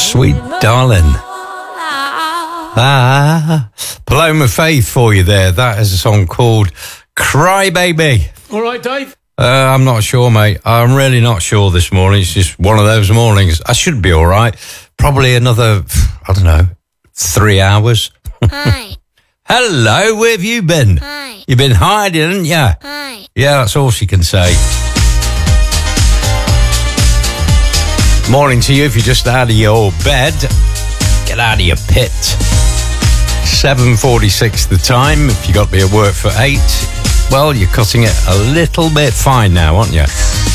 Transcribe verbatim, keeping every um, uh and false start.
Sweet darling. Ah, Paloma Faith for you there. That is a song called Cry Baby. All right, Dave? Uh, I'm not sure, mate. I'm really not sure this morning. It's just one of those mornings. I should be all right. Probably another, I don't know, three hours. Hi. Hello, where have you been? Hi. You've been hiding, haven't you? Hi. Yeah, that's all she can say. Morning to you if you're just out of your bed. Get out of your pit. seven forty-six the time. If you got to be at work for eight, well, you're cutting it a little bit fine now, aren't you?